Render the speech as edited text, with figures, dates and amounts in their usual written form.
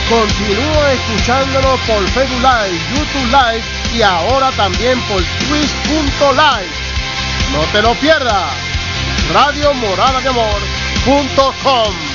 Continúa escuchándonos por Facebook Live, YouTube Live y ahora también por Twitch.live. No te lo pierdas. RadioMoradaDeAmor.com